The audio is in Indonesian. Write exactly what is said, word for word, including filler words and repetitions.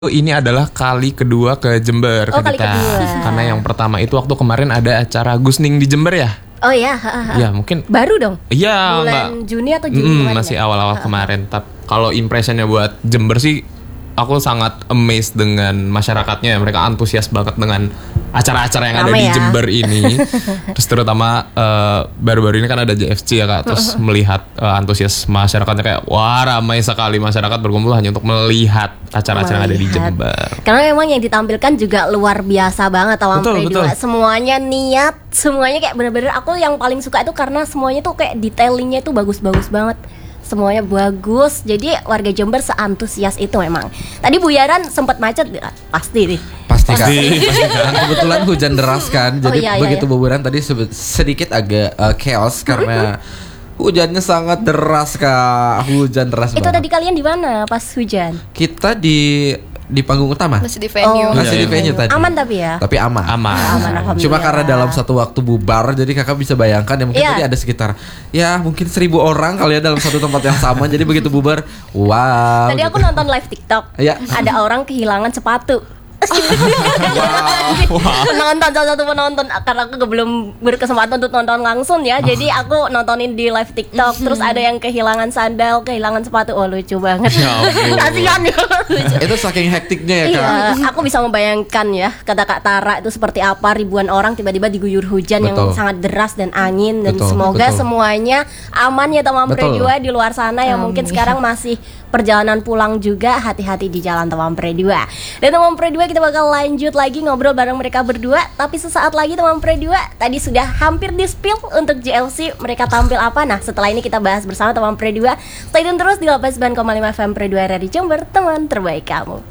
Ini adalah kali kedua ke Jember Oh, ke kali kita. kedua. Karena yang pertama itu waktu kemarin ada acara Gusning di Jember ya. Oh ya, ha, ha. Ya mungkin. Baru dong. Iya Bulan enggak. Juni atau Juli Mm, kemarin masih ya? awal-awal kemarin. Tapi kalau impressionnya buat Jember sih, aku sangat amazed dengan masyarakatnya. Mereka antusias banget dengan acara-acara yang ada Ramai di ya. Jember ini. Terus terutama eh, baru-baru ini kan ada J F C ya kak. Terus melihat eh, antusias masyarakatnya kayak wah ramai sekali, masyarakat berkumpul hanya untuk melihat acara-acara yang ada di Melihat. Jember. Karena memang yang ditampilkan juga luar biasa banget Tawang Betul, Pre betul. dua. Semuanya niat, semuanya kayak bener-bener. Aku yang paling suka itu karena semuanya tuh kayak detailingnya tuh bagus-bagus banget. Semuanya bagus. Jadi warga Jember seantusias itu memang. Tadi Buyaran sempat macet nggak? Pasti nih. Pasti kan. Pasti, pasti kan. Kebetulan hujan deras kan. Oh, Jadi iya, iya, begitu iya. Boboran tadi sebe- sedikit agak uh, chaos karena hujannya sangat deras Kak. Hujan deras Itu banget. tadi kalian di mana pas hujan? Kita di di panggung utama. Masih di venue. Oh, Masih Iya, di iya. venue tadi. Aman tapi ya. Tapi aman. Aman. Aman, alhamdulillah. Cuma karena dalam satu waktu bubar, jadi kakak bisa bayangkan ya mungkin Iya. tadi ada sekitar ya mungkin seribu orang kali ya dalam satu tempat yang sama. Jadi begitu bubar, wow. Tadi aku nonton live TikTok. Iya. Ada orang kehilangan sepatu. Nonton salah satu penonton karena aku belum berkesempatan untuk nonton langsung ya. Jadi aku nontonin di live TikTok. Terus ada yang kehilangan sandal, kehilangan sepatu. Oh lucu banget. Ya ampun. Kasihan ya. Lucu. Itu saking hektiknya ya kak. Iya, aku bisa membayangkan ya kata Kak Tara itu seperti apa, ribuan orang tiba-tiba diguyur hujan yang Betul. sangat deras dan angin, dan Betul, semoga betul. semuanya aman ya Tawang Pre Betul. dua di luar sana yang mungkin sekarang masih perjalanan pulang juga, hati-hati di jalan Tawang Pre dua. Dan Tawang Pre dua kita bakal lanjut lagi ngobrol bareng mereka berdua, tapi sesaat lagi Tawang Pre dua tadi sudah hampir di-spill untuk J L C, mereka tampil apa? Nah, setelah ini kita bahas bersama Tawang Pre dua. Stay tune terus di delapan puluh sembilan koma lima F M Pre dua R R di Jember, teman terbaik kamu.